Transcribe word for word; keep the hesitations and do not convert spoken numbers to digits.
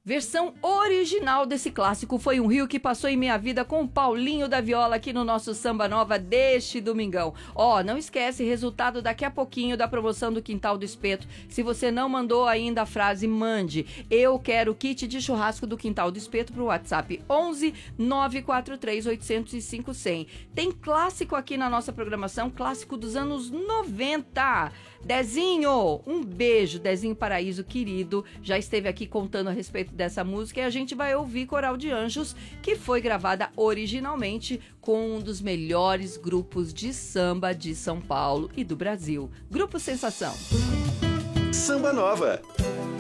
Versão original desse clássico foi um rio que passou em minha vida com o Paulinho da Viola aqui no nosso Samba Nova deste domingão. Ó, oh, não esquece, resultado daqui a pouquinho da promoção do Quintal do Espeto. Se você não mandou ainda a frase, mande. Eu quero kit de churrasco do Quintal do Espeto pro WhatsApp onze nove quatro três oito zero cinco zero zero. Tem clássico aqui na nossa programação, clássico dos anos noventa. Dezinho, um beijo, Dezinho Paraíso querido, já esteve aqui contando a respeito dessa música e a gente vai ouvir Coral de Anjos, que foi gravada originalmente com um dos melhores grupos de samba de São Paulo e do Brasil, Grupo Sensação. Samba Nova.